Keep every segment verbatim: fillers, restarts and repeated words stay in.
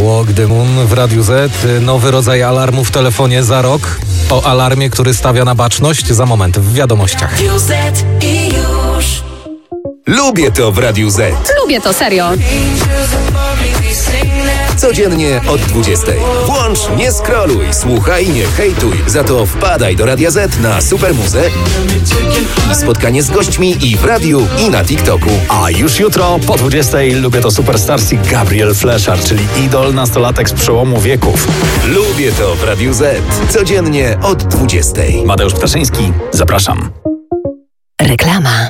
Walk the Moon w Radiu Z. Nowy rodzaj alarmu w telefonie za rok. O alarmie, który stawia na baczność, za moment w wiadomościach. Lubię to w Radiu Z. Lubię to, serio. Codziennie od dwudziestej. Włącz, nie scrolluj, słuchaj, nie hejtuj. Za to wpadaj do Radia Z na Supermuzę i spotkanie z gośćmi i w radiu, i na TikToku. A już jutro po dwudziestej Lubię to Superstars i Gabriel Fleszar, czyli idol nastolatek z przełomu wieków. Lubię to w Radiu Z. Codziennie od dwudziestej. Mateusz Ptaszyński, zapraszam. Reklama.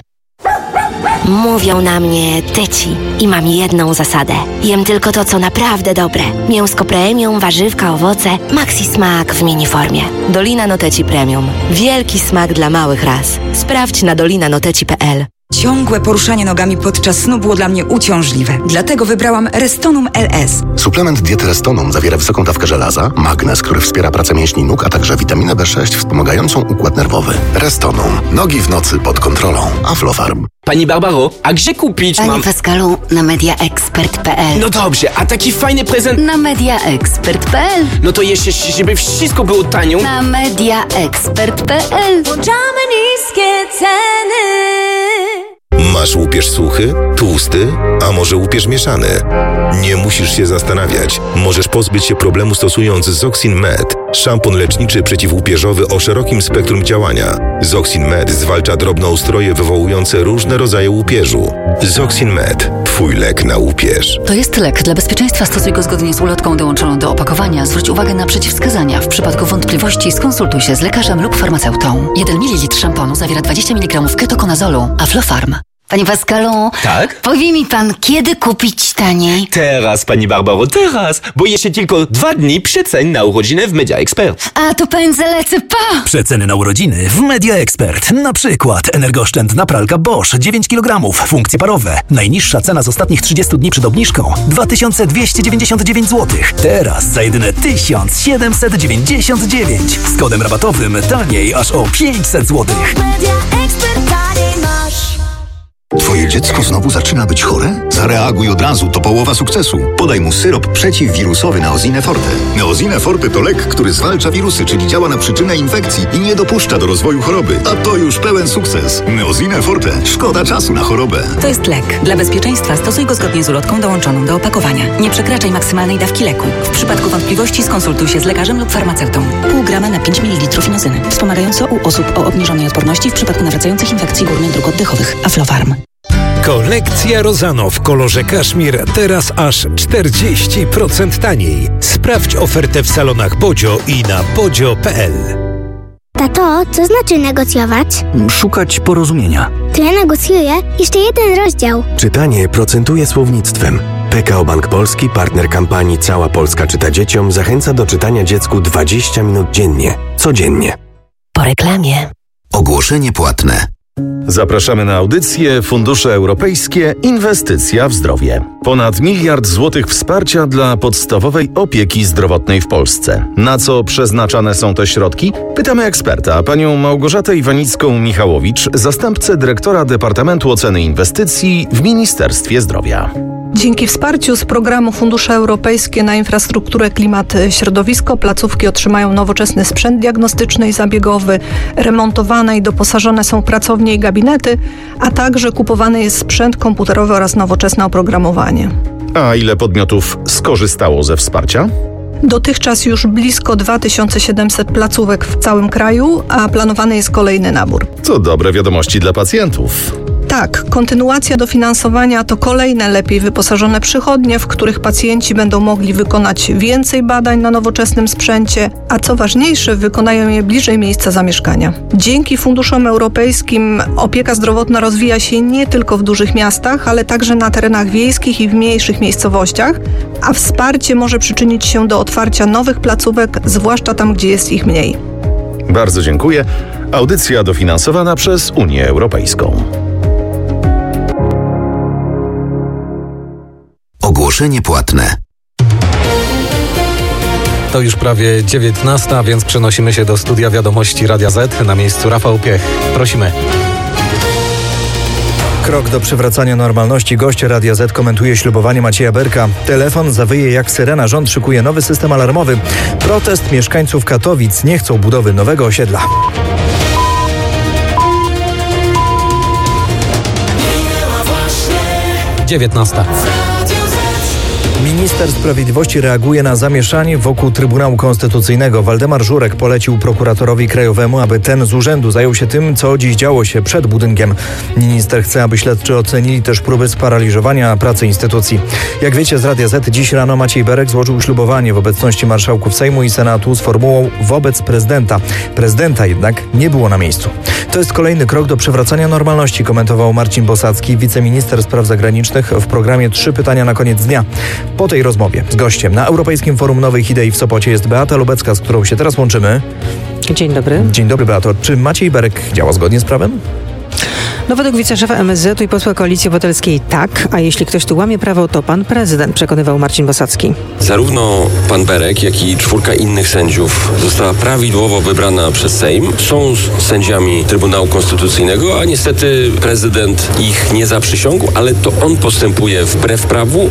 Mówią na mnie tyci i mam jedną zasadę. Jem tylko to, co naprawdę dobre. Mięsko premium, warzywka, owoce, maxi smak w miniformie. Dolina Noteci Premium. Wielki smak dla małych ras. Sprawdź na dolina noteci kropka p l. Ciągłe poruszanie nogami podczas snu było dla mnie uciążliwe. Dlatego wybrałam Restonum L S. Suplement diety Restonum zawiera wysoką dawkę żelaza, magnez, który wspiera pracę mięśni nóg, a także witaminę B sześć wspomagającą układ nerwowy. Restonum. Nogi w nocy pod kontrolą. Aflofarm. Pani Barbaro, a gdzie kupić Panie mam... Pascalu, na media expert kropka p l. No dobrze, a taki fajny prezent... Na media expert kropka p l. No to jeszcze, żeby wszystko było tanio... Na media expert kropka p l. Włączamy niskie ceny. Masz łupież suchy, tłusty, a może łupież mieszany? Nie musisz się zastanawiać. Możesz pozbyć się problemu stosując Zoxin Med, szampon leczniczy przeciwłupieżowy o szerokim spektrum działania. Zoxin Med zwalcza drobnoustroje wywołujące różne rodzaje łupieżu. Zoxin Med. Twój lek na łupież. To jest lek. Dla bezpieczeństwa stosuj go zgodnie z ulotką dołączoną do opakowania. Zwróć uwagę na przeciwwskazania. W przypadku wątpliwości skonsultuj się z lekarzem lub farmaceutą. jeden mililitr szamponu zawiera dwadzieścia miligramów ketokonazolu. Aflofarm. Panie Pascalu, Tak? powie mi pan, kiedy kupić taniej? Teraz, pani Barbaro, teraz, bo jeszcze tylko dwa dni przecen na urodziny w Media Expert. A to pędzę lecę, pa! Przeceny na urodziny w Media Expert. Na przykład energooszczędna pralka Bosch dziewięć kilogramów, funkcje parowe. Najniższa cena z ostatnich trzydziestu dni przed obniżką dwa tysiące dwieście dziewięćdziesiąt dziewięć złotych. Teraz za jedyne tysiąc siedemset dziewięćdziesiąt dziewięć. Z kodem rabatowym taniej aż o pięćset złotych. Media Expert taniej masz. Twoje dziecko znowu zaczyna być chore? Zareaguj od razu, to połowa sukcesu. Podaj mu syrop przeciwwirusowy Neosine Forte. Neosine Forte to lek, który zwalcza wirusy, czyli działa na przyczynę infekcji i nie dopuszcza do rozwoju choroby. A to już pełen sukces. Neosine Forte. Szkoda czasu na chorobę. To jest lek. Dla bezpieczeństwa stosuj go zgodnie z ulotką dołączoną do opakowania. Nie przekraczaj maksymalnej dawki leku. W przypadku wątpliwości skonsultuj się z lekarzem lub farmaceutą. Pół grama na pięć mililitrów inozyny. Wspomagająco u osób o obniżonej odporności w przypadku nawracających infekcji górnych dróg oddechowych. Aflofarm. Kolekcja Rozano w kolorze kaszmir teraz aż czterdzieści procent taniej. Sprawdź ofertę w salonach Bodzio i na bodzio kropka p l. Tato, co znaczy negocjować? Szukać porozumienia. To ja negocjuję jeszcze jeden rozdział. Czytanie procentuje słownictwem. P K O Bank Polski, partner kampanii Cała Polska czyta dzieciom, zachęca do czytania dziecku dwadzieścia minut dziennie. Codziennie. Po reklamie. Ogłoszenie płatne. Zapraszamy na audycję Fundusze Europejskie Inwestycja w zdrowie. Ponad miliard złotych wsparcia dla podstawowej opieki zdrowotnej w Polsce. Na co przeznaczane są te środki? Pytamy eksperta, panią Małgorzatę Iwanicką-Michałowicz, zastępcę dyrektora Departamentu Oceny Inwestycji w Ministerstwie Zdrowia. Dzięki wsparciu z programu Fundusze Europejskie na infrastrukturę, klimat, środowisko placówki otrzymają nowoczesny sprzęt diagnostyczny i zabiegowy, remontowane i doposażone są pracownie i gabinety, a także kupowany jest sprzęt komputerowy oraz nowoczesne oprogramowanie. A ile podmiotów skorzystało ze wsparcia? Dotychczas już blisko dwa tysiące siedemset placówek w całym kraju, a planowany jest kolejny nabór. To dobre wiadomości dla pacjentów. Tak, kontynuacja dofinansowania to kolejne lepiej wyposażone przychodnie, w których pacjenci będą mogli wykonać więcej badań na nowoczesnym sprzęcie, a co ważniejsze, wykonają je bliżej miejsca zamieszkania. Dzięki funduszom europejskim opieka zdrowotna rozwija się nie tylko w dużych miastach, ale także na terenach wiejskich i w mniejszych miejscowościach, a wsparcie może przyczynić się do otwarcia nowych placówek, zwłaszcza tam, gdzie jest ich mniej. Bardzo dziękuję. Audycja dofinansowana przez Unię Europejską. Ogłoszenie płatne. To już prawie dziewiętnasta, więc przenosimy się do studia wiadomości Radia Z. Na miejscu Rafał Piech. Prosimy. Krok do przywracania normalności. Gość Radia Z komentuje ślubowanie Macieja Berka. Telefon zawyje jak syrena. Rząd szykuje nowy system alarmowy. Protest mieszkańców Katowic. Nie chcą budowy nowego osiedla. dziewiętnasta. Minister Sprawiedliwości reaguje na zamieszanie wokół Trybunału Konstytucyjnego. Waldemar Żurek polecił prokuratorowi krajowemu, aby ten z urzędu zajął się tym, co dziś działo się przed budynkiem. Minister chce, aby śledczy ocenili też próby sparaliżowania pracy instytucji. Jak wiecie z Radia Z, dziś rano Maciej Berek złożył ślubowanie w obecności marszałków Sejmu i Senatu z formułą wobec prezydenta. Prezydenta jednak nie było na miejscu. To jest kolejny krok do przywracania normalności, komentował Marcin Bosacki, wiceminister spraw zagranicznych w programie Trzy pytania na koniec dnia. Po tej rozmowie z gościem na Europejskim Forum Nowych Idei w Sopocie jest Beata Lubecka, z którą się teraz łączymy. Dzień dobry. Dzień dobry, Beato. Czy Maciej Berek działa zgodnie z prawem? No według wiceszefa M S Z u i posła Koalicji Obywatelskiej tak, a jeśli ktoś tu łamie prawo, to pan prezydent, przekonywał Marcin Bosacki. Zarówno pan Berek, jak i czwórka innych sędziów została prawidłowo wybrana przez Sejm. Są sędziami Trybunału Konstytucyjnego, a niestety prezydent ich nie zaprzysiągł, ale to on postępuje wbrew prawu.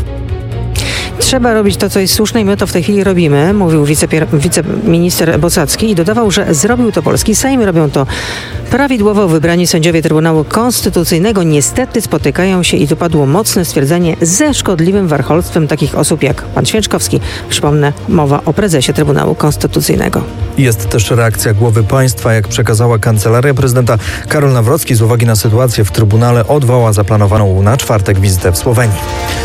Trzeba robić to, co jest słuszne i my to w tej chwili robimy, mówił wicepier- wiceminister Bosacki i dodawał, że zrobił to polski Sejm, robią to prawidłowo wybrani sędziowie Trybunału Konstytucyjnego. Niestety spotykają się i tu padło mocne stwierdzenie ze szkodliwym warcholstwem takich osób jak pan Święczkowski. Przypomnę, mowa o prezesie Trybunału Konstytucyjnego. Jest też reakcja głowy państwa, jak przekazała kancelaria prezydenta. Karol Nawrocki z uwagi na sytuację w Trybunale odwoła zaplanowaną na czwartek wizytę w Słowenii.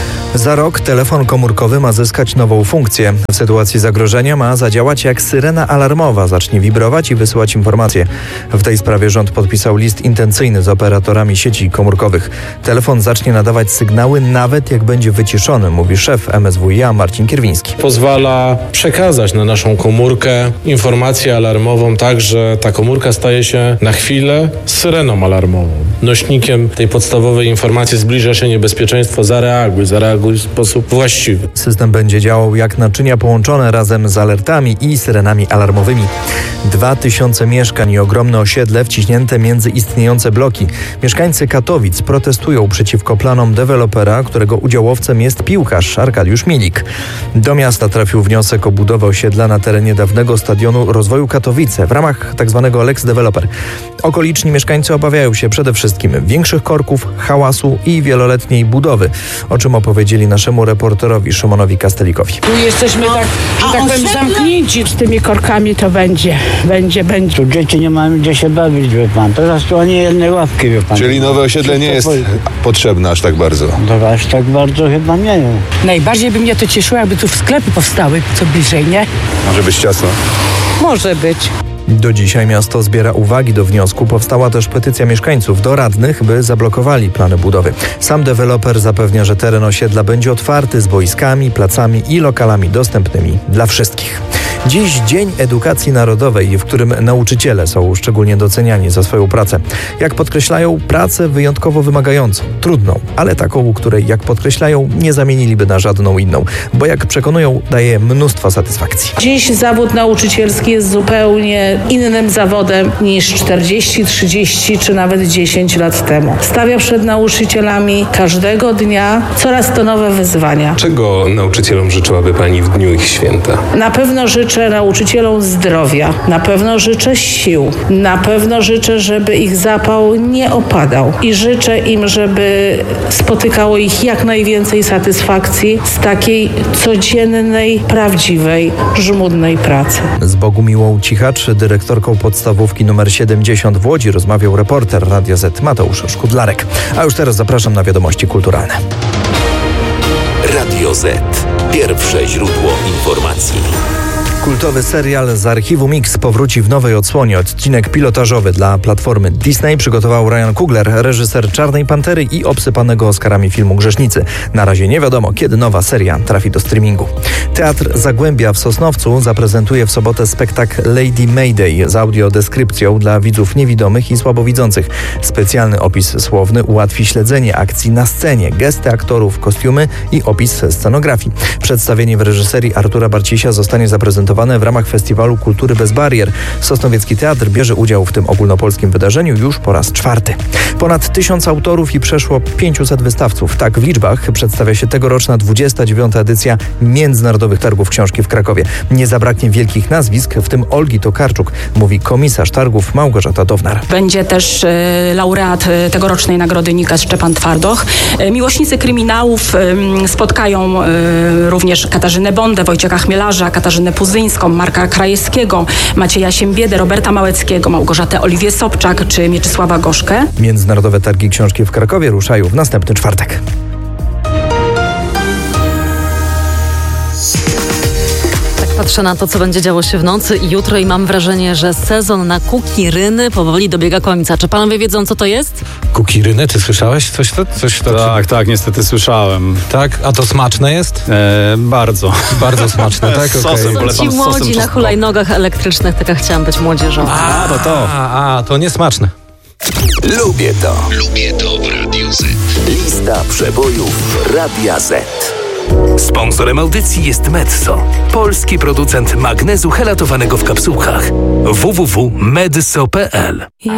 Za rok telefon komórkowy ma zyskać nową funkcję. W sytuacji zagrożenia ma zadziałać jak syrena alarmowa. Zacznie wibrować i wysyłać informacje. W tej sprawie rząd podpisał list intencyjny z operatorami sieci komórkowych. Telefon zacznie nadawać sygnały nawet jak będzie wyciszony, mówi szef M S W i A Marcin Kierwiński. Pozwala przekazać na naszą komórkę informację alarmową tak, że ta komórka staje się na chwilę syreną alarmową. Nośnikiem tej podstawowej informacji zbliża się niebezpieczeństwo, zareaguj, zareaguj w sposób właściwy. System będzie działał jak naczynia połączone razem z alertami i syrenami alarmowymi. Dwa tysiące mieszkań i ogromne osiedle wciśnięte między istniejące bloki. Mieszkańcy Katowic protestują przeciwko planom dewelopera, którego udziałowcem jest piłkarz Arkadiusz Milik. Do miasta trafił wniosek o budowę osiedla na terenie dawnego Stadionu Rozwoju Katowice w ramach tzw. Lex Developer. Okoliczni mieszkańcy obawiają się przede wszystkim większych korków, hałasu i wieloletniej budowy, o czym opowiedzieli naszemu reporterowi Szymonowi Kastelikowi. Tu jesteśmy tak, że tak powiem, zamknięci z tymi korkami, to będzie, będzie, będzie. Tu dzieci nie mają gdzie się bawić, wie pan. Teraz tu ani jednej ławki, wie pan. Czyli nowe osiedle nie jest potrzebne aż tak bardzo? To aż tak bardzo chyba nie. Najbardziej by mnie to cieszyło, jakby tu sklepy powstały co bliżej, nie? Może być ciasno. Może być. Do dzisiaj miasto zbiera uwagi do wniosku. Powstała też petycja mieszkańców do radnych, by zablokowali plany budowy. Sam deweloper zapewnia, że teren osiedla będzie otwarty z boiskami, placami i lokalami dostępnymi dla wszystkich. Dziś Dzień Edukacji Narodowej, w którym nauczyciele są szczególnie doceniani za swoją pracę. Jak podkreślają, pracę wyjątkowo wymagającą, trudną, ale taką, której, jak podkreślają, nie zamieniliby na żadną inną, bo jak przekonują, daje mnóstwo satysfakcji. Dziś zawód nauczycielski jest zupełnie innym zawodem niż czterdzieści, trzydzieści czy nawet dziesięć lat temu. Stawia przed nauczycielami każdego dnia coraz to nowe wyzwania. Czego nauczycielom życzyłaby pani w dniu ich święta? Na pewno życzę nauczycielom zdrowia, na pewno życzę sił, na pewno życzę, żeby ich zapał nie opadał i życzę im, żeby spotykało ich jak najwięcej satysfakcji z takiej codziennej, prawdziwej, żmudnej pracy. Z Bogumiłą Cichacz, dyrektorką podstawówki numer siedemdziesiąt w Łodzi, rozmawiał reporter Radia Z Mateusz Szkudlarek. A już teraz zapraszam na wiadomości kulturalne. Radio Z. Pierwsze źródło informacji. Kultowy serial z archiwum Mix powróci w nowej odsłonie. Odcinek pilotażowy dla platformy Disney przygotował Ryan Coogler, reżyser Czarnej Pantery i obsypanego Oscarami filmu Grzesznicy. Na razie nie wiadomo, kiedy nowa seria trafi do streamingu. Teatr Zagłębia w Sosnowcu zaprezentuje w sobotę spektakl Lady Mayday z audiodeskrypcją dla widzów niewidomych i słabowidzących. Specjalny opis słowny ułatwi śledzenie akcji na scenie, gesty aktorów, kostiumy i opis scenografii. Przedstawienie w reżyserii Artura Barcisia zostanie zaprezentowane organizowane w ramach Festiwalu Kultury Bez Barier. Sosnowiecki Teatr bierze udział w tym ogólnopolskim wydarzeniu już po raz czwarty. Ponad tysiąc autorów i przeszło pięciuset wystawców. Tak w liczbach przedstawia się tegoroczna dwudziesta dziewiąta edycja Międzynarodowych Targów Książki w Krakowie. Nie zabraknie wielkich nazwisk, w tym Olgi Tokarczuk, mówi komisarz targów Małgorzata Downar. Będzie też y, laureat y, tegorocznej nagrody Nikas Szczepan Twardoch. Y, miłośnicy kryminałów y, spotkają y, również Katarzynę Bondę, Wojciecha Chmielarza, Katarzynę Puzyńską, Marka Krajewskiego, Macieja Siembiedę, Roberta Małeckiego, Małgorzatę Oliwię Sobczak czy Mieczysława Gorzkę. Międzynarodowe Targi Książki w Krakowie ruszają w następny czwartek. Patrzę na to, co będzie działo się w nocy i jutro i mam wrażenie, że sezon na kukiryny powoli dobiega końca. Czy panowie wiedzą, co to jest? Kukiryny? Ty słyszałeś coś? To, coś to, tak, czy... tak, niestety słyszałem. Tak? A to smaczne jest? E, bardzo. Bardzo smaczne, tak? Z sosem, okay. Ci młodzi na hulajnogach elektrycznych, taka chciałam być młodzieżowa. A, to to. A, a, to niesmaczne. Lubię to. Lubię to w Radiu Z. Lista przebojów Radia Z. Sponsorem audycji jest Metso, polski producent magnezu helatowanego w kapsułkach. w w w kropka medso kropka p l